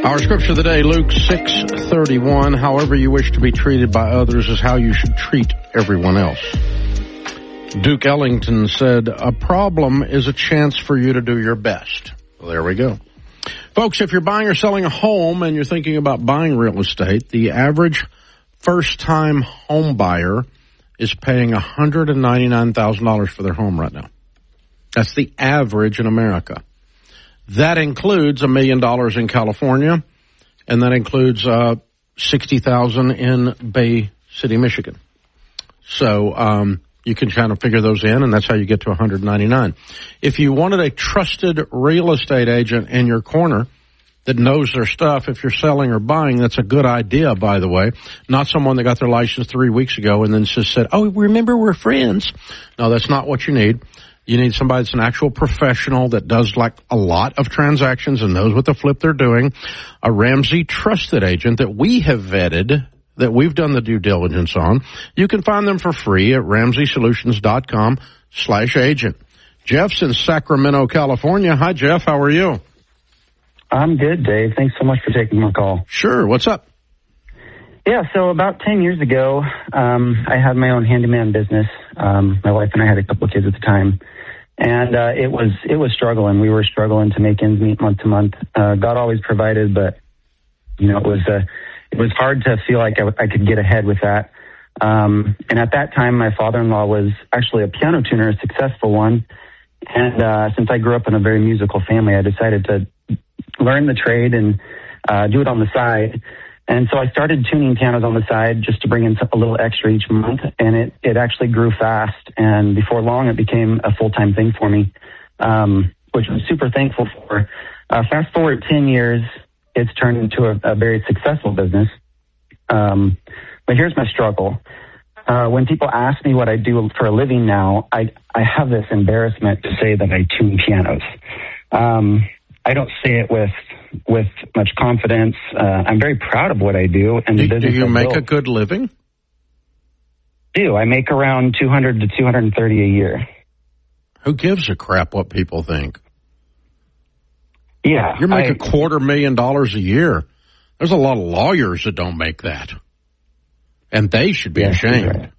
Our scripture of the day, Luke 6:31. However you wish to be treated by others is how you should treat everyone else. Duke Ellington said, a problem is a chance for you to do your best. Well, there we go. Folks, if you're buying or selling a home and you're thinking about buying real estate, the average first-time home buyer is paying $199,000 for their home right now. That's the average in America. That includes $1 million in California, and that includes $60,000 in Bay City, Michigan. So you can kind of figure those in, and that's how you get to $199,000. If you wanted a trusted real estate agent in your corner that knows their stuff, if you're selling or buying, that's a good idea, by the way. Not someone that got their license 3 weeks ago and then just said, oh, remember we're friends. No, that's not what you need. You need somebody that's an actual professional that does like a lot of transactions and knows what the flip they're doing. A Ramsey trusted agent that we have vetted, that we've done the due diligence on. You can find them for free at RamseySolutions.com/agent. Jeff's in Sacramento, California. Hi, Jeff. How are you? I'm good, Dave. Thanks so much for taking my call. Sure. What's up? Yeah, so about 10 years ago, I had my own handyman business. My wife and I had a couple of kids at the time. And it was struggling. We were struggling to make ends meet month to month. God always provided, but it was hard to feel like I could get ahead with that. And at that time, my father-in-law was actually a piano tuner, a successful one. And since I grew up in a very musical family, I decided to learn the trade and do it on the side. And so I started tuning pianos on the side just to bring in a little extra each month, and it actually grew fast. And before long, it became a full-time thing for me, which I'm super thankful for. Fast forward 10 years, it's turned into a very successful business. But here's my struggle. When people ask me what I do for a living now, I have this embarrassment to say that I tune pianos. I don't say it with much confidence. I'm very proud of what I do. And the business do you make a good living? I make around $200 to $230 a year. Who gives a crap what people think? Yeah. You're making $250,000 a year. There's a lot of lawyers that don't make that. And they should be ashamed. Right.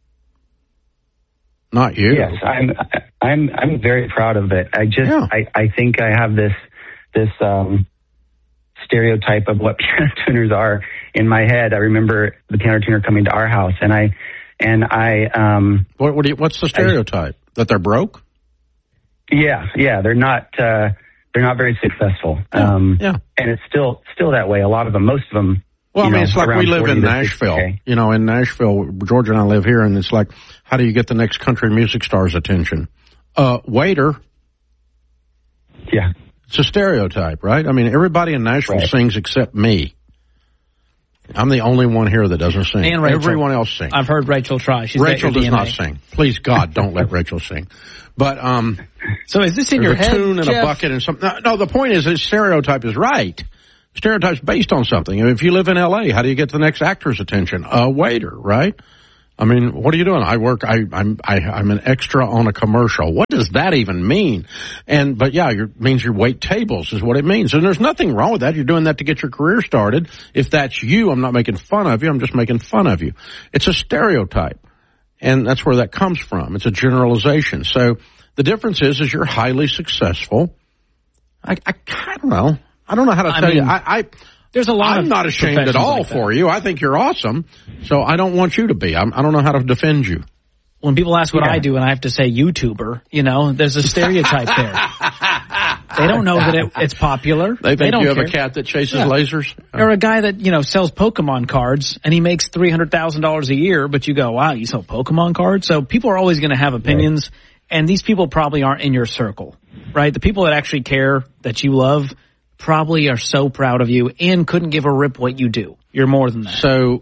Not you. Yes, I'm very proud of it. I think I have this stereotype of what piano tuners are in my head. I remember the piano tuner coming to our house, and I what's the stereotype? That they're broke? Yeah, they're not very successful. And it's still that way. A lot of them, most of them. Well, it's like we live in Nashville. In Nashville, Georgia and I live here, and it's like, how do you get the next country music star's attention? Waiter. Yeah. It's a stereotype, right? I mean, everybody in Nashville sings except me. I'm the only one here that doesn't sing. And Rachel. Everyone else sings. I've heard Rachel try. Rachel does not sing. Please, God, don't let Rachel sing. But so is this in your head, a tune and Jeff? a bucket and something. No, the point is, this stereotype is right. Stereotype's based on something. I mean, if you live in L.A., how do you get the next actor's attention? A waiter, right? I mean, what are you doing? I'm an extra on a commercial. What does that even mean? But it means you wait tables is what it means. And there's nothing wrong with that. You're doing that to get your career started. If that's you, I'm not making fun of you. I'm just making fun of you. It's a stereotype. And that's where that comes from. It's a generalization. So the difference is you're highly successful. I don't know. I don't know how to tell you. There's a lot. I'm not ashamed at all for you. I think you're awesome. So I don't want you to be. I don't know how to defend you. When people ask what I do and I have to say YouTuber, there's a stereotype there. They don't know that it's popular. They think don't you have care. a cat that chases lasers. Or a guy that, sells Pokemon cards and he makes $300,000 a year, but you go, wow, you sell Pokemon cards? So people are always going to have opinions, and these people probably aren't in your circle, right? The people that actually care, that you love, probably are so proud of you and couldn't give a rip what you do. You're more than that. So,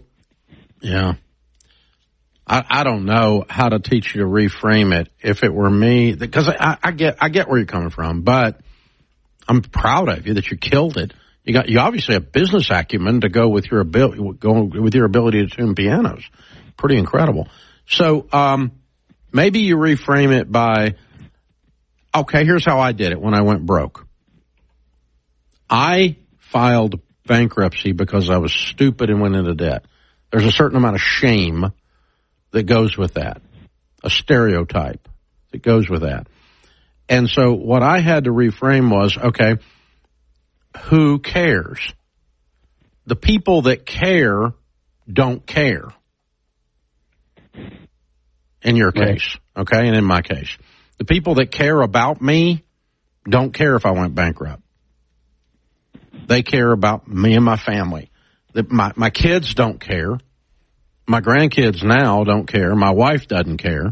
I don't know how to teach you to reframe it. If it were me, because I get where you're coming from, but I'm proud of you that you killed it. You obviously have business acumen to go with your ability to tune pianos. Pretty incredible. So maybe you reframe it by, okay, here's how I did it when I went broke. I filed bankruptcy because I was stupid and went into debt. There's a certain amount of shame that goes with that, a stereotype that goes with that. And so what I had to reframe was, okay, who cares? The people that care don't care. In your case, okay, and in my case. The people that care about me don't care if I went bankrupt. They care about me and my family. My kids don't care. My grandkids now don't care. My wife doesn't care.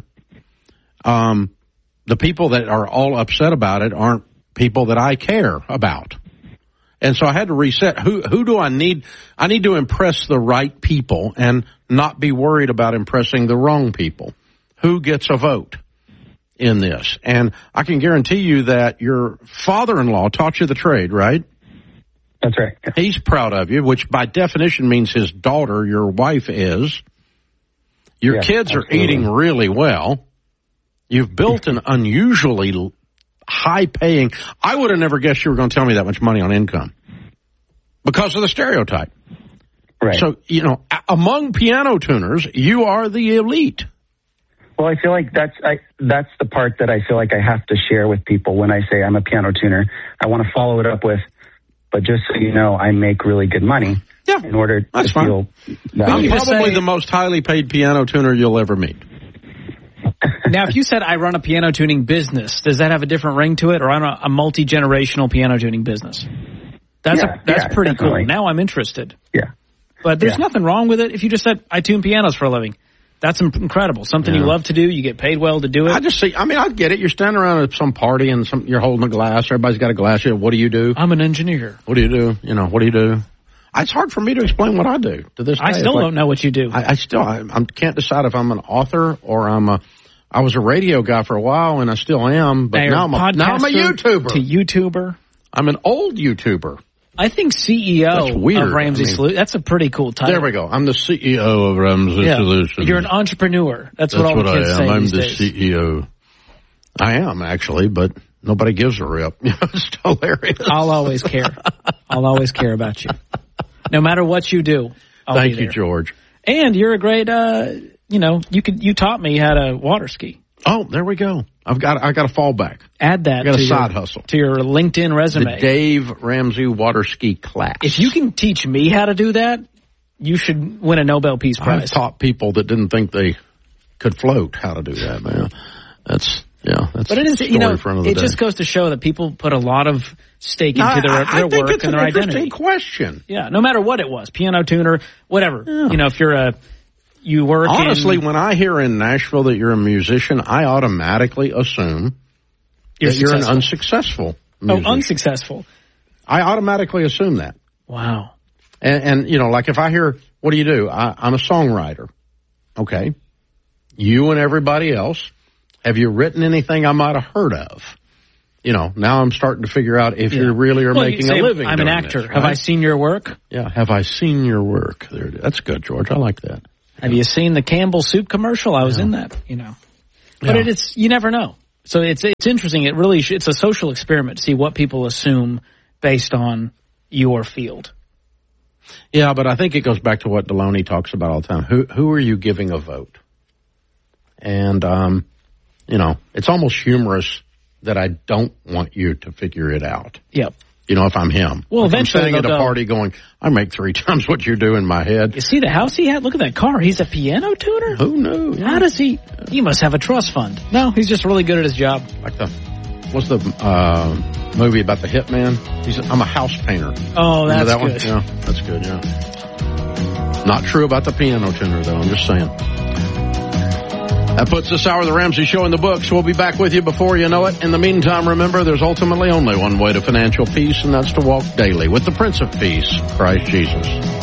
The people that are all upset about it aren't people that I care about. And so I had to reset. Who do I need? I need to impress the right people and not be worried about impressing the wrong people. Who gets a vote in this? And I can guarantee you that your father-in-law taught you the trade, right? That's right. Yeah. He's proud of you, which by definition means his daughter, your wife, is. Your kids are eating really well. You've built an unusually high-paying. I would have never guessed you were going to tell me that much money on income because of the stereotype. Right. So, among piano tuners, you are the elite. Well, I feel like that's the part that I feel like I have to share with people when I say I'm a piano tuner. I want to follow it up with, but just so you know, I make really good money. Yeah, in order to feel that I'm probably the most highly paid piano tuner you'll ever meet. Now, if you said I run a piano tuning business, does that have a different ring to it, or I'm a multi-generational piano tuning business? That's pretty definitely cool. Now I'm interested. Yeah. But there's nothing wrong with it if you just said I tune pianos for a living. That's incredible. Something you love to do. You get paid well to do it. I get it. You're standing around at some party and you're holding a glass. Everybody's got a glass. What do you do? I'm an engineer. What do you do? What do you do? It's hard for me to explain what I do to this day. I still don't know what you do. I can't decide if I'm an author or I was a radio guy for a while and I still am, but now I'm a YouTuber. To YouTuber. I'm an old YouTuber. I think CEO of Ramsey Solutions. That's a pretty cool title. There we go. I'm the CEO of Ramsey Solutions. You're an entrepreneur. That's what all the kids say I'm these the days. CEO. I am, actually, but nobody gives a rip. It's hilarious. I'll always care. I'll always care about you. No matter what you do. Thank you, George. And you're a great, you taught me how to water ski. Oh, there we go. I got a fallback. Add that to a side hustle to your LinkedIn resume. The Dave Ramsey water ski class. If you can teach me how to do that, you should win a Nobel Peace Prize. I've taught people that didn't think they could float how to do that, man. That's but it is, it just goes to show that people put a lot of stake into their work and their identity. It's an interesting question. Yeah, no matter what it was, piano tuner, whatever. Yeah. If you're you work honestly, when I hear in Nashville that you're a musician, I automatically assume that you're an unsuccessful musician. Oh, unsuccessful. I automatically assume that. Wow. And like if I hear, what do you do? I'm a songwriter. Okay. You and everybody else, have you written anything I might have heard of? Now I'm starting to figure out if you really are making a living. I'm an actor. This, right? Have I seen your work? Yeah. Have I seen your work? That's good, George. I like that. Have you seen the Campbell Soup commercial? I was in that, But it's you never know. So it's interesting. It really it's a social experiment to see what people assume based on your field. Yeah, but I think it goes back to what Deloney talks about all the time. Who are you giving a vote? And it's almost humorous that I don't want you to figure it out. Yep. If I'm him. Well, eventually I'm sitting at a party going, I make 3 times what you do in my head. You see the house he had? Look at that car. He's a piano tuner? Who knew? How does he must have a trust fund. No, he's just really good at his job. Like what's the movie about the hitman? I'm a house painter. Oh, that's that good. One? Yeah, that's good, yeah. Not true about the piano tuner, though. I'm just saying. That puts this hour of the Ramsey Show in the books. We'll be back with you before you know it. In the meantime, remember, there's ultimately only one way to financial peace, and that's to walk daily with the Prince of Peace, Christ Jesus.